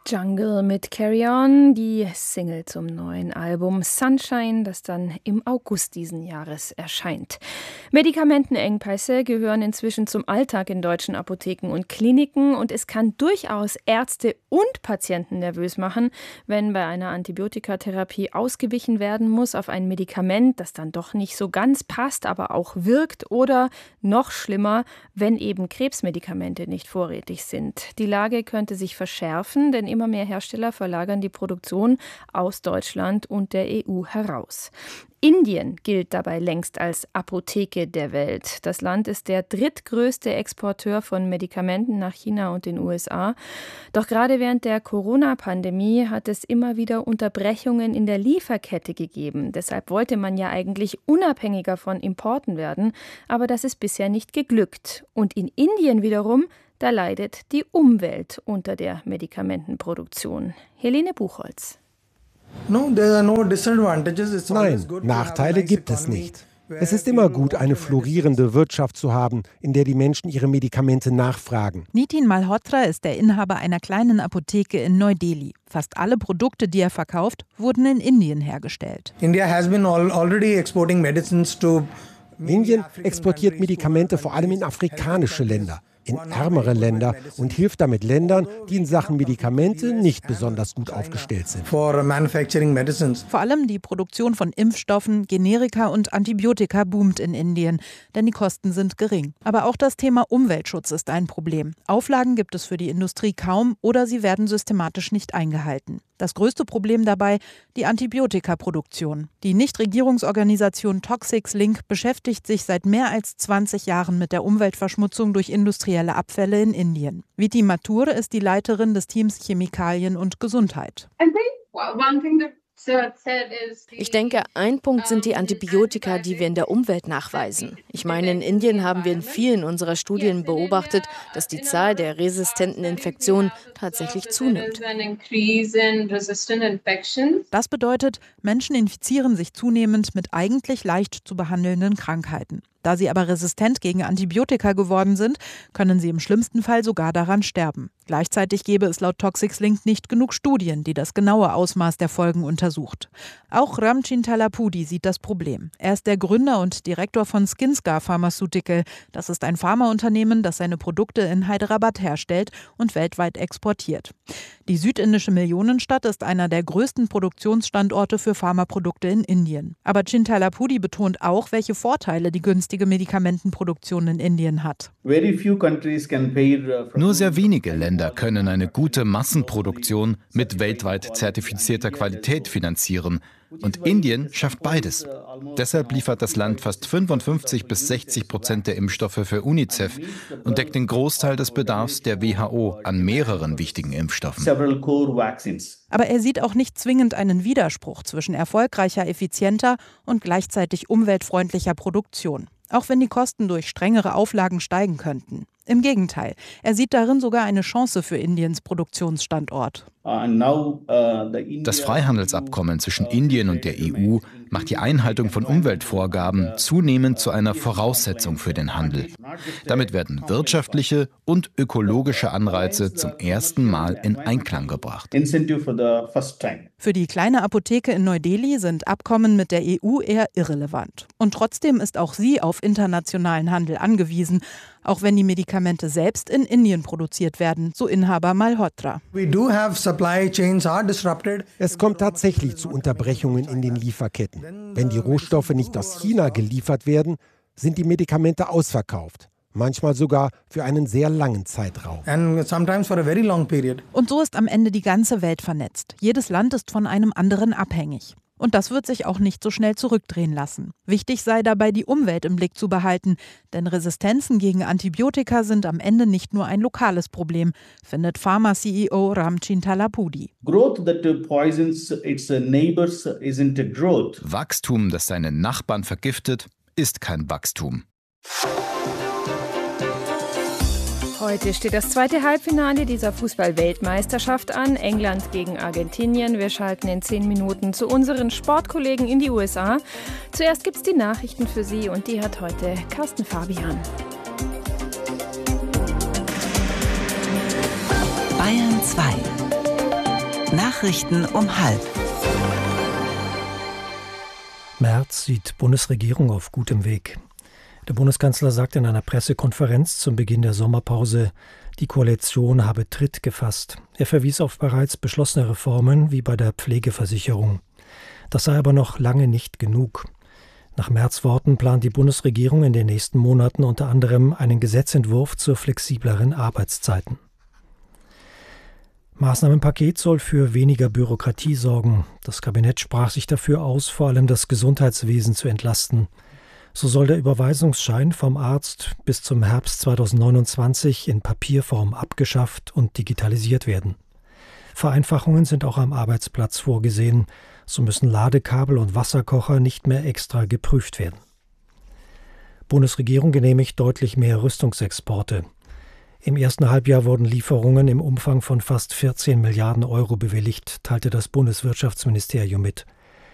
Jungle mit Carry On, die Single zum neuen Album Sunshine, das dann im August diesen Jahres erscheint. Medikamentenengpässe gehören inzwischen zum Alltag in deutschen Apotheken und Kliniken und es kann durchaus Ärzte und Patienten nervös machen, wenn bei einer Antibiotikatherapie ausgewichen werden muss auf ein Medikament, das dann doch nicht so ganz passt, aber auch wirkt, oder noch schlimmer, wenn eben Krebsmedikamente nicht vorrätig sind. Die Lage könnte sich verschärfen, denn immer mehr Hersteller verlagern die Produktion aus Deutschland und der EU heraus. Indien gilt dabei längst als Apotheke der Welt. Das Land ist der drittgrößte Exporteur von Medikamenten nach China und den USA. Doch gerade während der Corona-Pandemie hat es immer wieder Unterbrechungen in der Lieferkette gegeben. Deshalb wollte man ja eigentlich unabhängiger von Importen werden. Aber das ist bisher nicht geglückt. Und in Indien wiederum, da leidet die Umwelt unter der Medikamentenproduktion. Helene Buchholz. Nein, Nachteile gibt es nicht. Es ist immer gut, eine florierende Wirtschaft zu haben, in der die Menschen ihre Medikamente nachfragen. Nitin Malhotra ist der Inhaber einer kleinen Apotheke in Neu-Delhi. Fast alle Produkte, die er verkauft, wurden in Indien hergestellt. Indien exportiert Medikamente vor allem in afrikanische Länder, in ärmere Länder und hilft damit Ländern, die in Sachen Medikamente nicht besonders gut aufgestellt sind. Vor allem die Produktion von Impfstoffen, Generika und Antibiotika boomt in Indien, denn die Kosten sind gering. Aber auch das Thema Umweltschutz ist ein Problem. Auflagen gibt es für die Industrie kaum oder sie werden systematisch nicht eingehalten. Das größte Problem dabei, die Antibiotikaproduktion. Die Nichtregierungsorganisation Toxics Link beschäftigt sich seit mehr als 20 Jahren mit der Umweltverschmutzung durch industrielle Abfälle in Indien. Viti Mathur ist die Leiterin des Teams Chemikalien und Gesundheit. Ich denke, ein Punkt sind die Antibiotika, die wir in der Umwelt nachweisen. Ich meine, in Indien haben wir in vielen unserer Studien beobachtet, dass die Zahl der resistenten Infektionen tatsächlich zunimmt. Das bedeutet, Menschen infizieren sich zunehmend mit eigentlich leicht zu behandelnden Krankheiten. Da sie aber resistent gegen Antibiotika geworden sind, können sie im schlimmsten Fall sogar daran sterben. Gleichzeitig gäbe es laut Toxics Link nicht genug Studien, die das genaue Ausmaß der Folgen untersucht. Auch Ramchin Talapudi sieht das Problem. Er ist der Gründer und Direktor von Skinscar Pharmaceutical. Das ist ein Pharmaunternehmen, das seine Produkte in Hyderabad herstellt und weltweit exportiert. Die südindische Millionenstadt ist einer der größten Produktionsstandorte für Pharmaprodukte in Indien. Aber Chintalapudi betont auch, welche Vorteile die günstige Medikamentenproduktion in Indien hat. Nur sehr wenige Länder können eine gute Massenproduktion mit weltweit zertifizierter Qualität finanzieren. Und Indien schafft beides. Deshalb liefert das Land fast 55-60% der Impfstoffe für UNICEF und deckt den Großteil des Bedarfs der WHO an mehreren wichtigen Impfstoffen. Aber er sieht auch nicht zwingend einen Widerspruch zwischen erfolgreicher, effizienter und gleichzeitig umweltfreundlicher Produktion. Auch wenn die Kosten durch strengere Auflagen steigen könnten. Im Gegenteil, er sieht darin sogar eine Chance für Indiens Produktionsstandort. Das Freihandelsabkommen zwischen Indien und der EU macht die Einhaltung von Umweltvorgaben zunehmend zu einer Voraussetzung für den Handel. Damit werden wirtschaftliche und ökologische Anreize zum ersten Mal in Einklang gebracht. Für die kleine Apotheke in Neu-Delhi sind Abkommen mit der EU eher irrelevant. Und trotzdem ist auch sie auf internationalen Handel angewiesen, auch wenn die Medikamente selbst in Indien produziert werden, so Inhaber Malhotra. Es kommt tatsächlich zu Unterbrechungen in den Lieferketten. Wenn die Rohstoffe nicht aus China geliefert werden, sind die Medikamente ausverkauft. Manchmal sogar für einen sehr langen Zeitraum. Und so ist am Ende die ganze Welt vernetzt. Jedes Land ist von einem anderen abhängig. Und das wird sich auch nicht so schnell zurückdrehen lassen. Wichtig sei dabei, die Umwelt im Blick zu behalten, denn Resistenzen gegen Antibiotika sind am Ende nicht nur ein lokales Problem, findet Pharma-CEO Ramchin Talapudi. Wachstum, das seine Nachbarn vergiftet, ist kein Wachstum. Heute steht das zweite Halbfinale dieser Fußball-Weltmeisterschaft an. England gegen Argentinien. Wir schalten in 10 Minuten zu unseren Sportkollegen in die USA. Zuerst gibt es die Nachrichten für Sie und die hat heute Carsten Fabian. Bayern 2. Nachrichten um 12:30. Merz sieht Bundesregierung auf gutem Weg. Der Bundeskanzler sagte in einer Pressekonferenz zum Beginn der Sommerpause, die Koalition habe Tritt gefasst. Er verwies auf bereits beschlossene Reformen wie bei der Pflegeversicherung. Das sei aber noch lange nicht genug. Nach Merz' Worten plant die Bundesregierung in den nächsten Monaten unter anderem einen Gesetzentwurf zu flexibleren Arbeitszeiten. Maßnahmenpaket soll für weniger Bürokratie sorgen. Das Kabinett sprach sich dafür aus, vor allem das Gesundheitswesen zu entlasten. So soll der Überweisungsschein vom Arzt bis zum Herbst 2029 in Papierform abgeschafft und digitalisiert werden. Vereinfachungen sind auch am Arbeitsplatz vorgesehen. So müssen Ladekabel und Wasserkocher nicht mehr extra geprüft werden. Bundesregierung genehmigt deutlich mehr Rüstungsexporte. Im ersten Halbjahr wurden Lieferungen im Umfang von fast 14 Milliarden Euro bewilligt, teilte das Bundeswirtschaftsministerium mit.